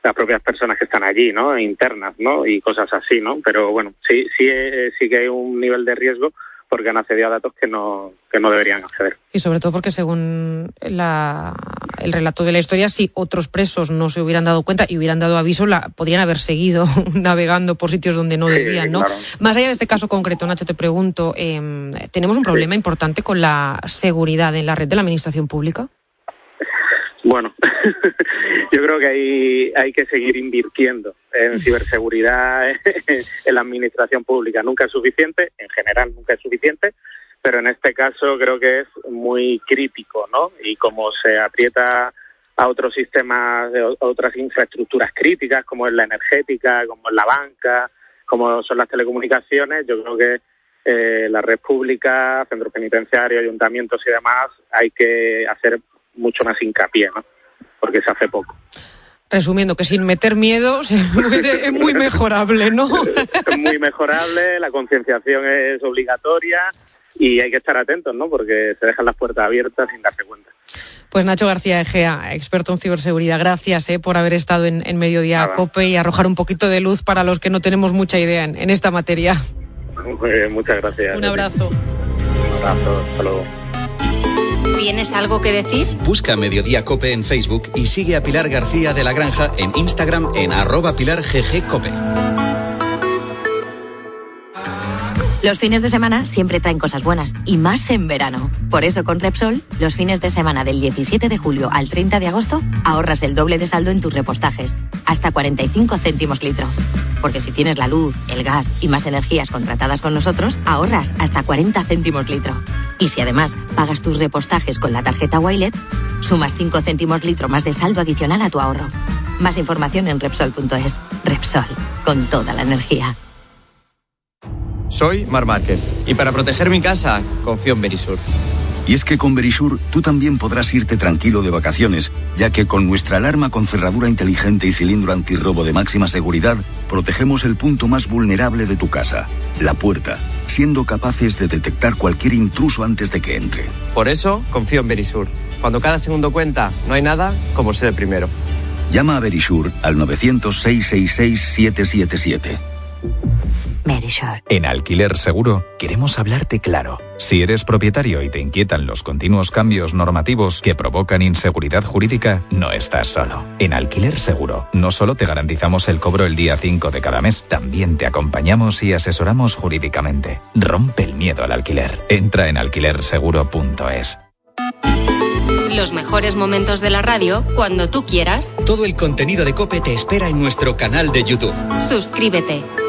las propias personas que están allí, ¿no? Internas, ¿no? Y cosas así, ¿no? Pero bueno, sí que hay un nivel de riesgo porque han accedido a datos que no deberían acceder. Y sobre todo porque según el relato de la historia, si otros presos no se hubieran dado cuenta y hubieran dado aviso, podrían haber seguido navegando por sitios donde no debían, ¿no? Claro. Más allá de este caso concreto, Nacho, te pregunto, ¿tenemos un problema importante con la seguridad en la red de la administración pública? Bueno, yo creo que hay que seguir invirtiendo en ciberseguridad en la administración pública. Nunca es suficiente, en general nunca es suficiente, pero en este caso creo que es muy crítico, ¿no? Y como se aprieta a otros sistemas, a otras infraestructuras críticas, como es la energética, como es la banca, como son las telecomunicaciones, yo creo que la red pública, centros penitenciarios, ayuntamientos y demás, hay que hacer mucho más hincapié, ¿no? Porque se hace poco. Resumiendo, que sin meter miedo es muy mejorable, ¿no? Es muy mejorable, la concienciación es obligatoria y hay que estar atentos, ¿no? Porque se dejan las puertas abiertas sin darse cuenta. Pues Nacho García Egea, experto en ciberseguridad, gracias por haber estado en Mediodía COPE y arrojar un poquito de luz para los que no tenemos mucha idea en esta materia. Muchas gracias. Un abrazo. Un abrazo, hasta luego. ¿Tienes algo que decir? Busca Mediodía COPE en Facebook y sigue a Pilar García de la Granja en Instagram en @PilarGGCope. Los fines de semana siempre traen cosas buenas, y más en verano. Por eso con Repsol, los fines de semana del 17 de julio al 30 de agosto, ahorras el doble de saldo en tus repostajes, hasta 45 céntimos litro. Porque si tienes la luz, el gas y más energías contratadas con nosotros, ahorras hasta 40 céntimos litro. Y si además pagas tus repostajes con la tarjeta Wilet, sumas 5 céntimos litro más de saldo adicional a tu ahorro. Más información en Repsol.es. Repsol, con toda la energía. Soy Marc Márquez y para proteger mi casa confío en Verisur. Y es que con Verisur tú también podrás irte tranquilo de vacaciones, ya que con nuestra alarma con cerradura inteligente y cilindro antirrobo de máxima seguridad, protegemos el punto más vulnerable de tu casa, la puerta, siendo capaces de detectar cualquier intruso antes de que entre. Por eso confío en Verisur. Cuando cada segundo cuenta, no hay nada como ser el primero. Llama a Verisur al 900-666-777. Verisur. En Alquiler Seguro queremos hablarte claro. Si eres propietario y te inquietan los continuos cambios normativos que provocan inseguridad jurídica, no estás solo. En Alquiler Seguro no solo te garantizamos el cobro el día 5 de cada mes, también te acompañamos y asesoramos jurídicamente. Rompe el miedo al alquiler. Entra en alquilerseguro.es. Los mejores momentos de la radio cuando tú quieras. Todo el contenido de COPE te espera en nuestro canal de YouTube. Suscríbete.